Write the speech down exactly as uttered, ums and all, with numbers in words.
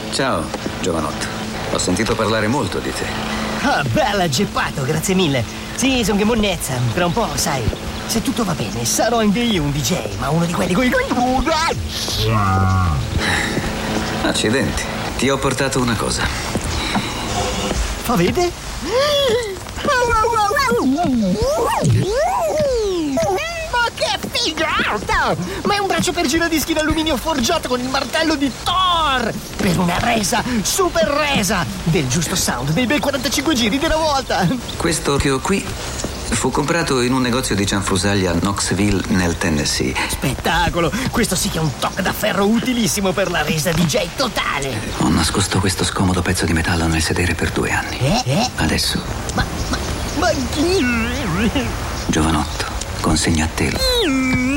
Ciao, giovanotto. Ho sentito parlare molto di te. Ah, bella Geppato, grazie mille. Sì, sono che monnezza. Tra un po', sai, se tutto va bene, sarò anche io un D J, ma uno di quelli coi... Accidenti. Ti ho portato una cosa. Fa vede? Ma che figata! Ma è un braccio per giradischi in alluminio forgiato con il martello di Thor! Per una resa, super resa! Del giusto sound, dei bei quarantacinque giri di una volta! Questo che ho qui fu comprato in un negozio di cianfrusaglia a Knoxville, nel Tennessee. Spettacolo! Questo sì che è un tocco da ferro utilissimo per la resa D J totale! Ho nascosto questo scomodo pezzo di metallo nel sedere per due anni. Eh? Eh? Adesso, Ma... ma... ma... giovanotto, consegno a te.